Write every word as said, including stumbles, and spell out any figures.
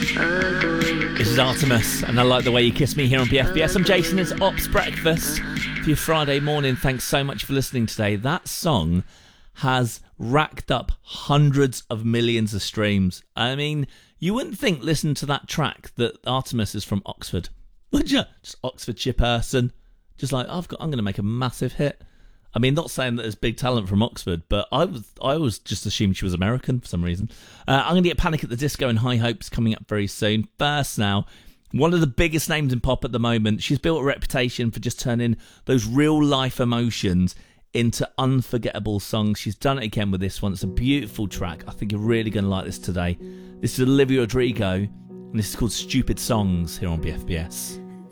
This is Artemis, and I Like the Way You Kiss Me here on B F B S. I'm Jason, it's Ops Breakfast for your Friday morning. Thanks so much for listening today. That song has racked up hundreds of millions of streams. I mean, you wouldn't think, listen to that track, that Artemis is from Oxford, would you? Just Oxfordshire person. Just like, I've got, I'm going to make a massive hit. I mean, not saying that there's big talent from Oxford, but I was I was just assumed she was American for some reason. Uh, I'm going to get Panic at the Disco and High Hopes coming up very soon. First now, one of the biggest names in pop at the moment. She's built a reputation for just turning those real-life emotions into unforgettable songs. She's done it again with this one. It's a beautiful track. I think you're really going to like this today. This is Olivia Rodrigo, and this is called Stupid Songs here on B F B S.